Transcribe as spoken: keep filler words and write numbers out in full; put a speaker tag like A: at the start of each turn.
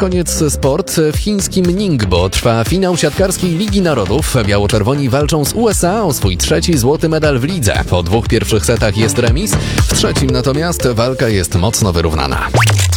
A: koniec sport. W chińskim Ningbo trwa finał siatkarskiej Ligi Narodów. Biało-czerwoni walczą z U S A o swój trzeci złoty medal w lidze. Po dwóch pierwszych setach jest remis, w trzecim natomiast walka jest mocno wyrównana.